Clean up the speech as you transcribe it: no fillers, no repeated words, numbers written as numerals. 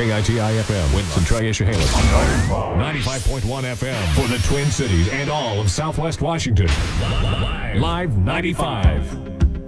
KITI-FM, Winston, Triatia-Haley. 95.1 FM for the Twin Cities and all of Southwest Washington. Live 95.